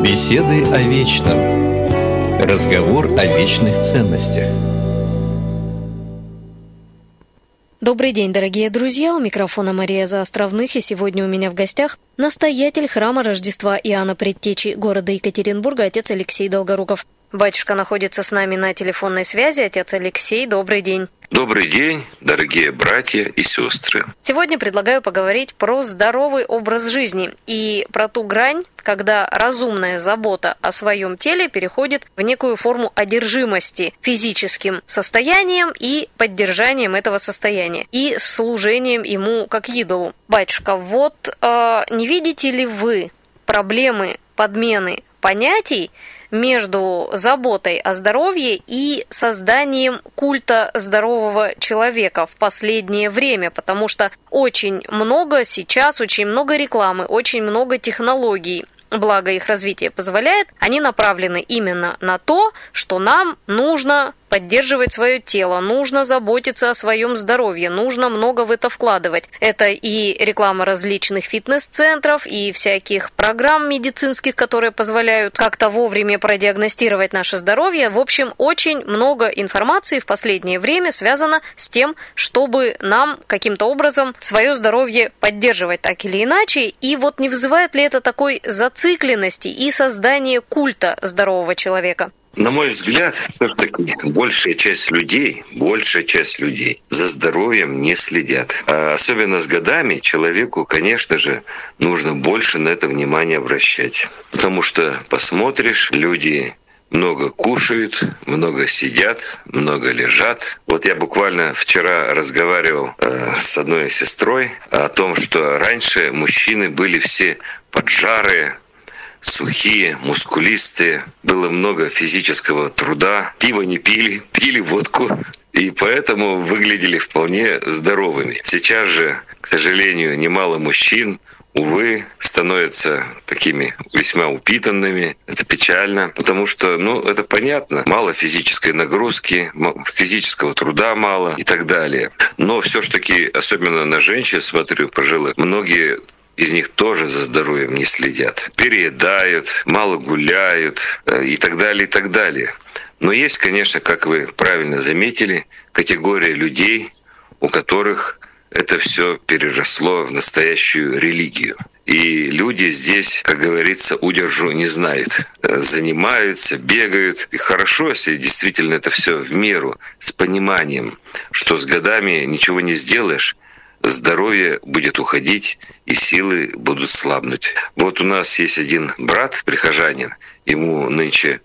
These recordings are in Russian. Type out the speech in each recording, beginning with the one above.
Беседы о вечном. Разговор о вечных ценностях. Добрый день, дорогие друзья! У микрофона Мария Заостровных, и сегодня у меня в гостях настоятель храма Рождества Иоанна Предтечи города Екатеринбурга, отец Алексей Долгоруков. Батюшка находится с нами на телефонной связи. Отец Алексей, добрый день. Добрый день, дорогие братья и сестры. Сегодня предлагаю поговорить про здоровый образ жизни и про ту грань, когда разумная забота о своем теле переходит в некую форму одержимости физическим состоянием и поддержанием этого состояния, и служением ему как идолу. Батюшка, не видите ли вы проблемы подмены понятий между заботой о здоровье и созданием культа здорового человека в последнее время, потому что очень много рекламы, очень много технологий, благо их развитие позволяет, они направлены именно на то, что нам нужно поддерживать свое тело, нужно заботиться о своем здоровье, нужно много в это вкладывать. Это и реклама различных фитнес-центров, и всяких программ медицинских, которые позволяют как-то вовремя продиагностировать наше здоровье. В общем, очень много информации в последнее время связано с тем, чтобы нам каким-то образом свое здоровье поддерживать так или иначе. И не вызывает ли это такой зацикленности и создания культа здорового человека? На мой взгляд, все-таки большая часть людей за здоровьем не следят. Особенно с годами человеку, конечно же, нужно больше на это внимание обращать. Потому что посмотришь, люди много кушают, много сидят, много лежат. Я буквально вчера разговаривал с одной сестрой о том, что раньше мужчины были все поджарые, сухие, мускулистые, было много физического труда, пиво не пили, пили водку, и поэтому выглядели вполне здоровыми. Сейчас же, к сожалению, немало мужчин, увы, становятся такими весьма упитанными. Это печально, потому что, это понятно, мало физической нагрузки, физического труда мало и так далее. Но все ж таки, особенно на женщин, смотрю, пожилых, многие из них тоже за здоровьем не следят. Переедают, мало гуляют и так далее, и так далее. Но есть, конечно, как вы правильно заметили, категория людей, у которых это все переросло в настоящую религию. И люди здесь, как говорится, удержу не знают. Занимаются, бегают. И хорошо, если действительно это все в меру, с пониманием, что с годами ничего не сделаешь, здоровье будет уходить, и силы будут слабнуть. У нас есть один брат, прихожанин, ему нынче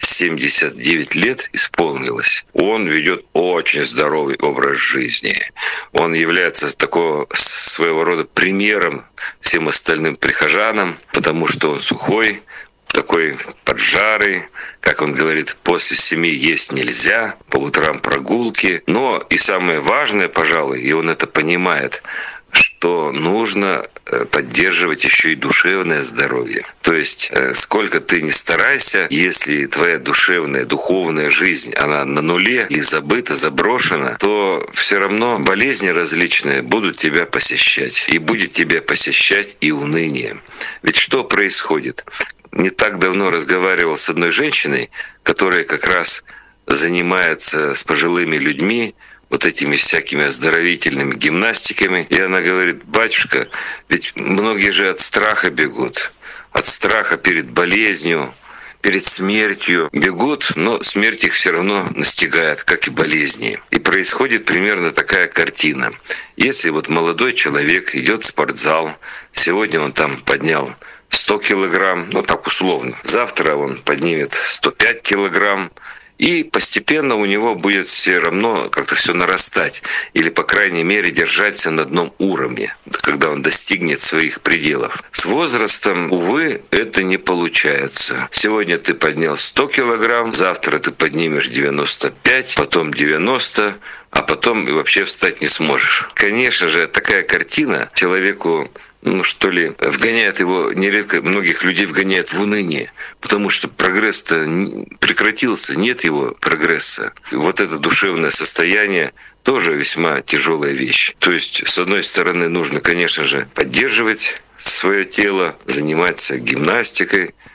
79 лет исполнилось. Он ведет очень здоровый образ жизни. Он является такого своего рода примером всем остальным прихожанам, потому что он сухой, такой поджарый, как он говорит, после 7 есть нельзя, по утрам прогулки. Но и самое важное, пожалуй, и он это понимает, что нужно поддерживать еще и душевное здоровье. То есть, сколько ты ни старайся, если твоя душевная, духовная жизнь, она на нуле или забыта, заброшена, то все равно болезни различные будут тебя посещать. И будет тебя посещать и уныние. Ведь что происходит? Не так давно разговаривал с одной женщиной, которая как раз занимается с пожилыми людьми, этими всякими оздоровительными гимнастиками. И она говорит: батюшка, ведь многие же от страха бегут. От страха перед болезнью, перед смертью бегут, но смерть их все равно настигает, как и болезни. И происходит примерно такая картина. Если молодой человек идет в спортзал, сегодня он там поднял 100 килограмм, так условно. Завтра он поднимет 105 килограмм, и постепенно у него будет все равно как-то все нарастать, или, по крайней мере, держаться на одном уровне, когда он достигнет своих пределов. С возрастом, увы, это не получается. Сегодня ты поднял 100 килограмм, завтра ты поднимешь 95, потом 90, а потом и вообще встать не сможешь. Конечно же, такая картина человеку вгоняет его, нередко многих людей вгоняет в уныние, потому что прогресс-то прекратился, нет его прогресса. Это душевное состояние тоже весьма тяжелая вещь. То есть, с одной стороны, нужно, конечно же, поддерживать свое тело, заниматься гимнастикой,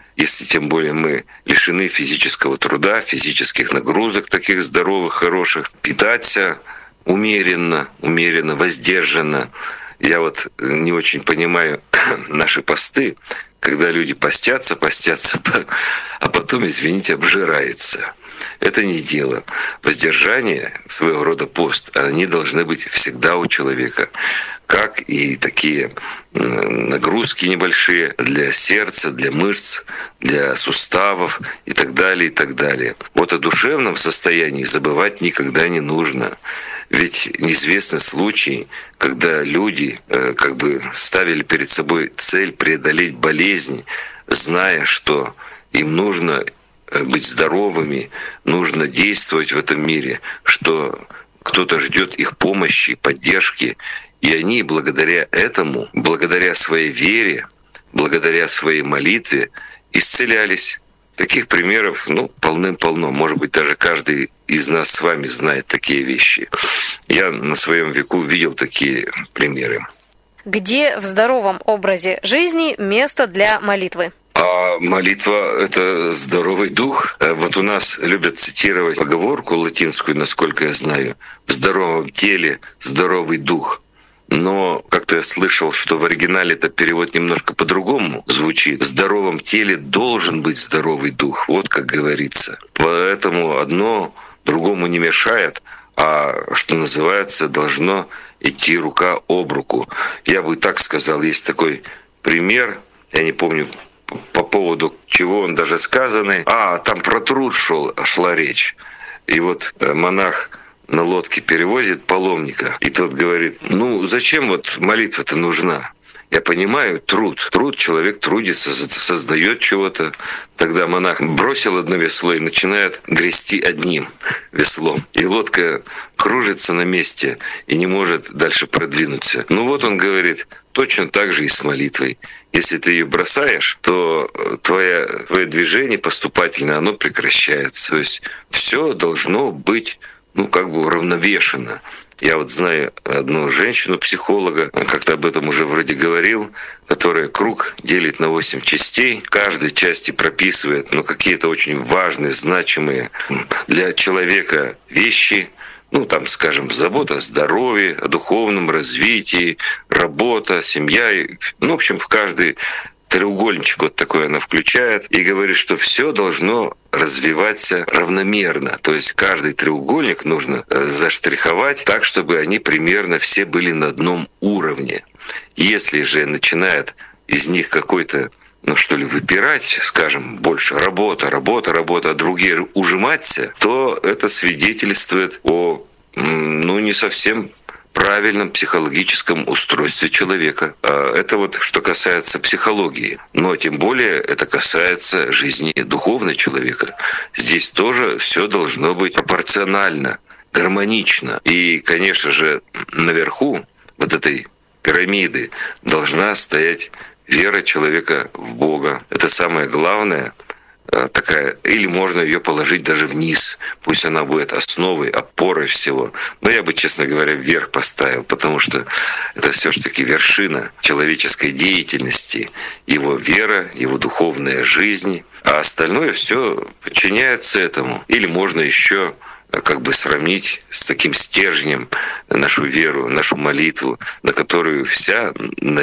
если тем более мы лишены физического труда, физических нагрузок таких здоровых, хороших, питаться умеренно, воздержанно. Я вот не очень понимаю наши посты, когда люди постятся, а потом, извините, обжираются. Это не дело. Воздержание, своего рода пост, они должны быть всегда у человека. Как и такие нагрузки небольшие для сердца, для мышц, для суставов и так далее, и так далее. Вот о душевном состоянии забывать никогда не нужно. Ведь неизвестны случаи, когда люди как бы ставили перед собой цель преодолеть болезнь, зная, что им нужно быть здоровыми, нужно действовать в этом мире, что кто-то ждет их помощи, поддержки, и они благодаря этому, благодаря своей вере, благодаря своей молитве исцелялись. Таких примеров, полным-полно. Может быть, даже каждый из нас с вами знает такие вещи. Я на своем веку видел такие примеры. Где в здоровом образе жизни место для молитвы? А молитва — это здоровый дух. Вот у нас любят цитировать поговорку латинскую, насколько я знаю: «В здоровом теле здоровый дух». Но как-то я слышал, что в оригинале это перевод немножко по-другому звучит. В здоровом теле должен быть здоровый дух, вот как говорится. Поэтому одно другому не мешает, а, что называется, должно идти рука об руку. Я бы так сказал, есть такой пример, я не помню, по поводу чего он даже сказанный. Там про труд шла речь. И вот монах на лодке перевозит паломника, и тот говорит: зачем вот молитва-то нужна? Я понимаю, труд, человек трудится, создает чего-то. Тогда монах бросил одно весло и начинает грести одним веслом. И лодка кружится на месте и не может дальше продвинуться. Вот он говорит, точно так же и с молитвой. Если ты ее бросаешь, то твое движение поступательное, оно прекращается. То есть все должно быть уравновешено. Я вот знаю одну женщину-психолога, как-то об этом уже вроде говорил, которая круг делит на 8 частей. Каждой части прописывает какие-то очень важные, значимые для человека вещи. Скажем, забота о здоровье, о духовном развитии, работа, семья. В общем, в каждый треугольничек вот такой она включает и говорит, что все должно развиваться равномерно. То есть каждый треугольник нужно заштриховать так, чтобы они примерно все были на одном уровне. Если же начинает из них какой-то выпирать, скажем, больше работа, а другие ужиматься, то это свидетельствует о не совсем правильном психологическом устройстве человека. Это вот что касается психологии. Но тем более это касается жизни духовной человека. Здесь тоже все должно быть пропорционально, гармонично. И, конечно же, наверху вот этой пирамиды должна стоять вера человека в Бога. Это самое главное. Такая, или можно ее положить даже вниз, пусть она будет основой, опорой всего. Но я бы, честно говоря, вверх поставил, потому что это все-таки вершина человеческой деятельности, его вера, его духовная жизнь, а остальное все подчиняется этому. Или можно еще сравнить с таким стержнем нашу веру, нашу молитву, на которую вся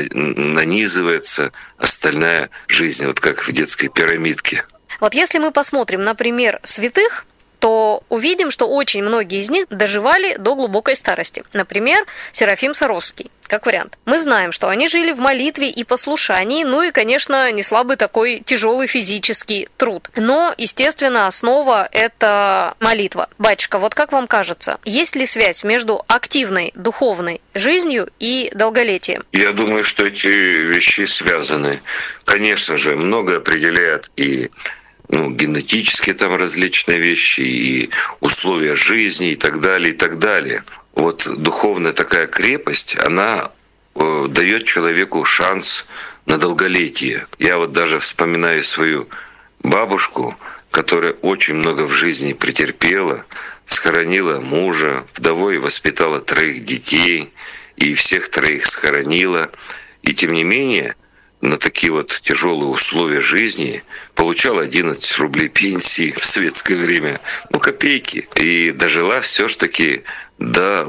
нанизывается остальная жизнь, вот как в детской пирамидке. Вот если мы посмотрим на пример святых, то увидим, что очень многие из них доживали до глубокой старости. Например, Серафим Саровский, как вариант. Мы знаем, что они жили в молитве и послушании, и, конечно, не слабый такой тяжелый физический труд. Но, естественно, основа – это молитва. Батюшка, вот как вам кажется, есть ли связь между активной духовной жизнью и долголетием? Я думаю, что эти вещи связаны. Конечно же, многое определяет и генетические там различные вещи, и условия жизни, и так далее, и так далее. Вот духовная такая крепость, она дает человеку шанс на долголетие. Я вот даже вспоминаю свою бабушку, которая очень много в жизни претерпела, схоронила мужа, вдовой воспитала 3 детей, и всех 3 схоронила. И тем не менее, на такие вот тяжелые условия жизни, получала 11 рублей пенсии в советское время, копейки, и дожила все ж таки до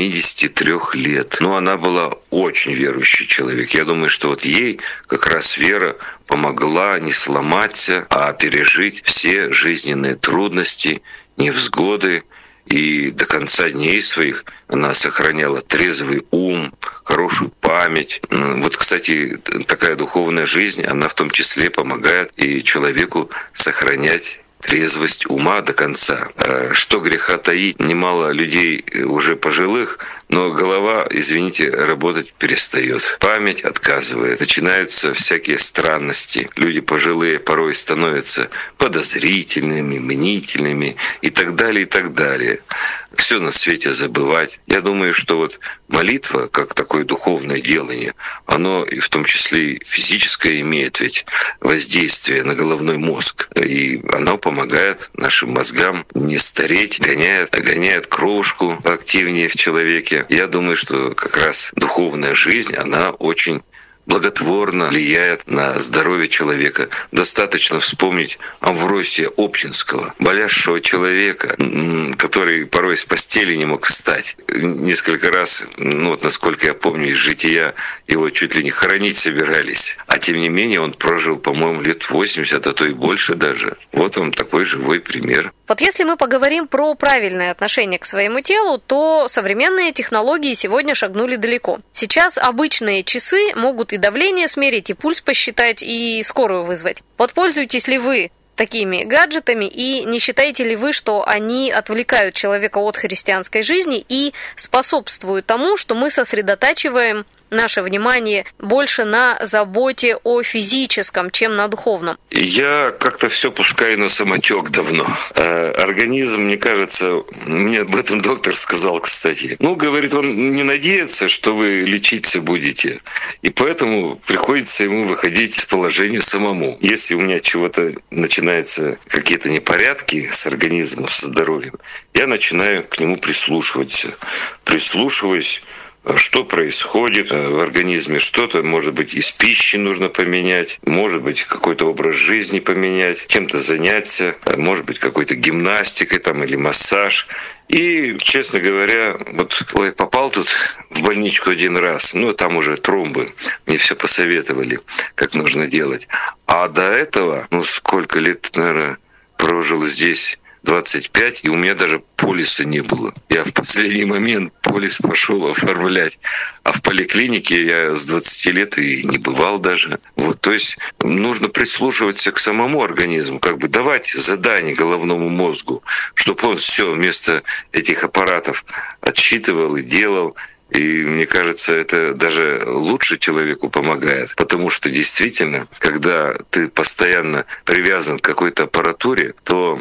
83 лет. Но она была очень верующий человек. Я думаю, что вот ей как раз вера помогла не сломаться, а пережить все жизненные трудности, невзгоды. И до конца дней своих она сохраняла трезвый ум, хорошую память. Вот, кстати, такая духовная жизнь, она в том числе помогает и человеку сохранять трезвость ума до конца. Что греха таить, немало людей уже пожилых, но голова, извините, работать перестает. Память отказывает. Начинаются всякие странности. Люди пожилые порой становятся подозрительными, мнительными и так далее, и так далее. Все на свете забывать. Я думаю, что вот молитва, как такое духовное делание, оно и в том числе и физическое имеет ведь воздействие на головной мозг. И оно помогает нашим мозгам не стареть, гоняет кровушку активнее в человеке. Я думаю, что как раз духовная жизнь, она очень благотворно влияет на здоровье человека. Достаточно вспомнить Амвросия Оптинского, болящего человека, который порой с постели не мог встать. Несколько раз, насколько я помню из жития, его чуть ли не хоронить собирались. А тем не менее он прожил, по-моему, лет 80, а то и больше даже. Вот вам такой живой пример. Вот если мы поговорим про правильное отношение к своему телу, то современные технологии сегодня шагнули далеко. Сейчас обычные часы могут и давление смерить, и пульс посчитать, и скорую вызвать. Вот пользуетесь ли вы такими гаджетами, и не считаете ли вы, что они отвлекают человека от христианской жизни и способствуют тому, что мы сосредотачиваем наше внимание больше на заботе о физическом, чем на духовном? Я как-то все пускаю на самотек давно. Организм, мне кажется, мне об этом доктор сказал, кстати. Говорит, он не надеется, что вы лечиться будете. И поэтому приходится ему выходить из положения самому. Если у меня чего-то начинаются какие-то непорядки с организмом, со здоровьем, я начинаю к нему прислушиваться. Прислушиваюсь, что происходит в организме, что-то, может быть, из пищи нужно поменять, может быть, какой-то образ жизни поменять, чем-то заняться, может быть, какой-то гимнастикой или массаж. И, честно говоря, попал тут в больничку один раз, там уже тромбы, мне все посоветовали, как нужно делать. А до этого, сколько лет, наверное, прожил здесь, 25, и у меня даже полиса не было. Я в последний момент полис пошел оформлять. А в поликлинике я с 20 лет и не бывал даже. То есть нужно прислушиваться к самому организму, давать задание головному мозгу, чтобы он все вместо этих аппаратов отсчитывал и делал. И мне кажется, это даже лучше человеку помогает, потому что действительно, когда ты постоянно привязан к какой-то аппаратуре, то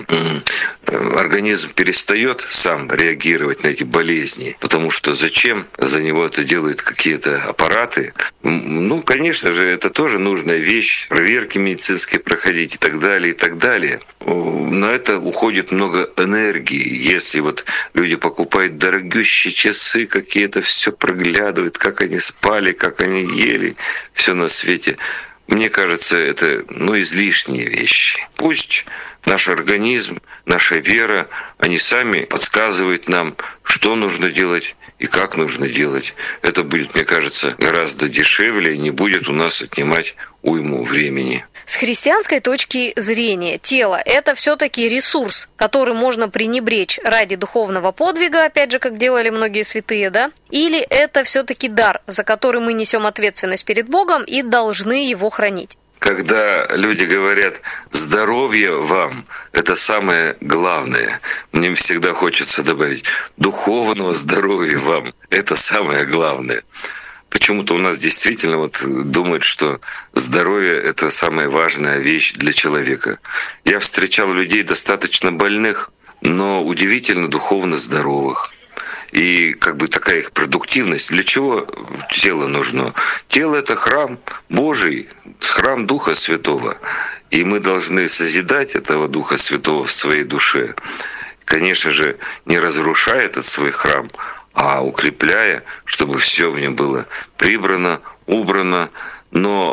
организм перестает сам реагировать на эти болезни, потому что зачем за него это делают какие-то аппараты? Конечно же, это тоже нужная вещь, проверки медицинские проходить и так далее, и так далее. На это уходит много энергии. Если люди покупают дорогущие часы какие-то, все проглядывают, как они спали, как они ели, все на свете. Мне кажется, это излишние вещи. Пусть наш организм, наша вера, они сами подсказывают нам, что нужно делать и как нужно делать. Это будет, мне кажется, гораздо дешевле и не будет у нас отнимать уйму времени. С христианской точки зрения тело – это все-таки ресурс, который можно пренебречь ради духовного подвига, опять же, как делали многие святые, да? Или это все-таки дар, за который мы несем ответственность перед Богом и должны его хранить? Когда люди говорят «здоровье вам» — это самое главное. Мне всегда хочется добавить «духовного здоровья вам» — это самое главное. Почему-то у нас действительно думают, что здоровье — это самая важная вещь для человека. Я встречал людей достаточно больных, но удивительно духовно здоровых. И такая их продуктивность. Для чего тело нужно? Тело — это храм Божий, храм Духа Святого. И мы должны созидать этого Духа Святого в своей душе. Конечно же, не разрушая этот свой храм, а укрепляя, чтобы все в нем было прибрано, убрано. Но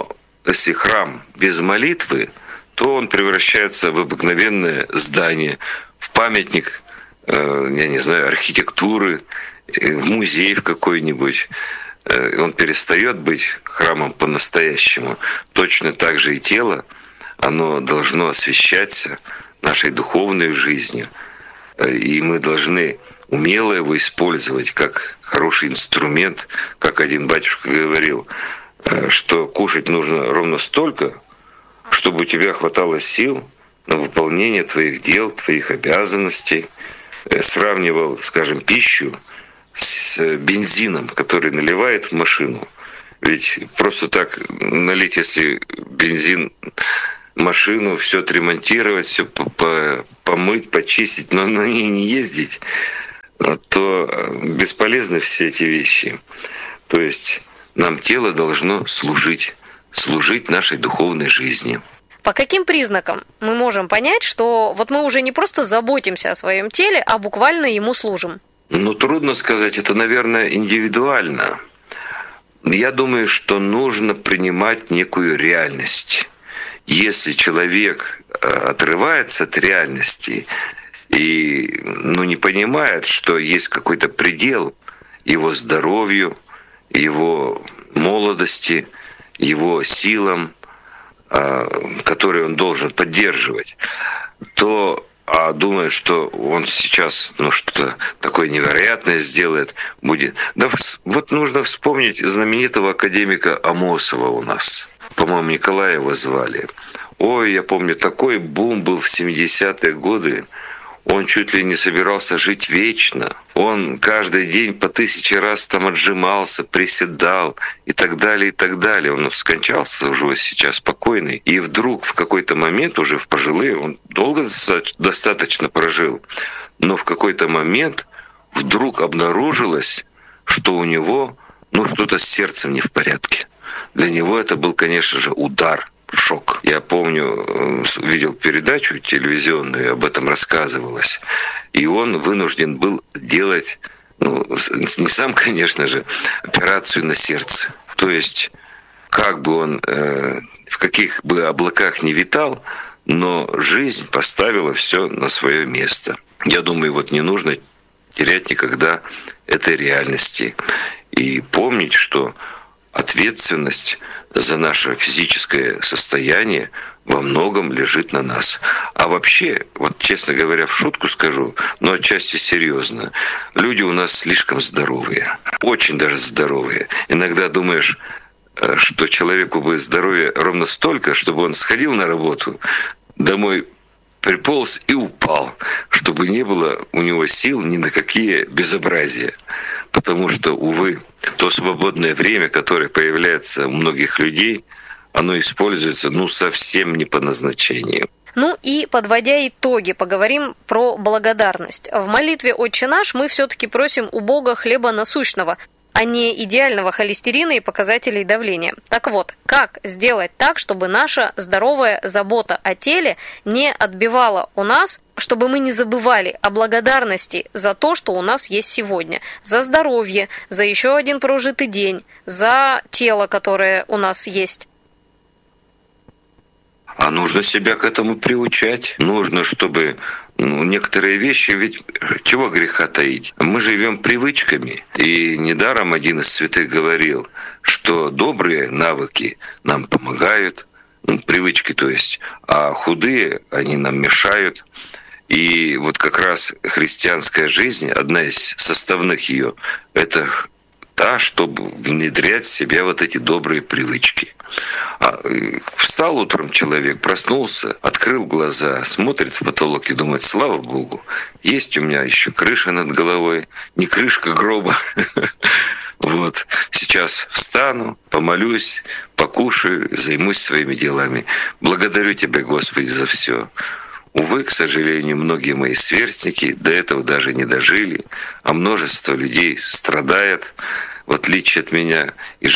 если храм без молитвы, то он превращается в обыкновенное здание, в памятник, я не знаю, архитектуры, в музей в какой-нибудь. Он перестает быть храмом по-настоящему. Точно так же и тело, оно должно освящаться нашей духовной жизнью. И мы должны умело его использовать как хороший инструмент, как один батюшка говорил, что кушать нужно ровно столько, чтобы у тебя хватало сил на выполнение твоих дел, твоих обязанностей. Сравнивал, скажем, пищу с бензином, который наливает в машину. Ведь просто так налить, если бензин, машину, все отремонтировать, все помыть, почистить, но на ней не ездить, то бесполезны все эти вещи. То есть нам тело должно служить нашей духовной жизни. По каким признакам мы можем понять, что вот мы уже не просто заботимся о своем теле, а буквально ему служим? Трудно сказать, это, наверное, индивидуально. Я думаю, что нужно принимать некую реальность. Если человек отрывается от реальности и не понимает, что есть какой-то предел его здоровью, его молодости, его силам, которые он должен поддерживать, то думает, что он сейчас что-то такое невероятное сделает, будет. Да вот нужно вспомнить знаменитого академика Амосова у нас. По-моему, Николая его звали. Ой, я помню, такой бум был в 70-е годы. Он чуть ли не собирался жить вечно. Он каждый день по 1000 раз там отжимался, приседал и так далее, и так далее. Он скончался уже сейчас покойный. И вдруг в какой-то момент, уже в пожилые, он долго достаточно прожил, но в какой-то момент вдруг обнаружилось, что у него что-то с сердцем не в порядке. Для него это был, конечно же, удар. Шок. Я помню, видел передачу телевизионную, об этом рассказывалось. И он вынужден был делать, не сам, конечно же, операцию на сердце. То есть, как бы он в каких бы облаках ни витал, но жизнь поставила все на свое место. Я думаю, не нужно терять никогда этой реальности. И помнить, что ответственность за наше физическое состояние во многом лежит на нас. А вообще, честно говоря, в шутку скажу, но отчасти серьезно, люди у нас слишком здоровые, очень даже здоровые. Иногда думаешь, что человеку бы здоровья ровно столько, чтобы он сходил на работу, домой приполз и упал, чтобы не было у него сил ни на какие безобразия. Потому что, увы, то свободное время, которое появляется у многих людей, оно используется совсем не по назначению. И, подводя итоги, поговорим про благодарность. В молитве «Отче наш» мы все-таки просим у Бога хлеба насущного, а не идеального холестерина и показателей давления. Так вот, как сделать так, чтобы наша здоровая забота о теле не отбивала у нас, чтобы мы не забывали о благодарности за то, что у нас есть сегодня, за здоровье, за еще один прожитый день, за тело, которое у нас есть? А нужно себя к этому приучать. Нужно, чтобы некоторые вещи, ведь чего греха таить? Мы живем привычками. И недаром один из святых говорил, что добрые навыки нам помогают, привычки, то есть, а худые, они нам мешают. И как раз христианская жизнь, одна из составных ее, это та, чтобы внедрять в себя эти добрые привычки. Встал утром человек, проснулся, открыл глаза, смотрит в потолок и думает: слава Богу, есть у меня еще крыша над головой, не крышка гроба. Сейчас встану, помолюсь, покушаю, займусь своими делами. Благодарю Тебя, Господи, за все. Увы, к сожалению, многие мои сверстники до этого даже не дожили, а множество людей страдает, в отличие от меня, и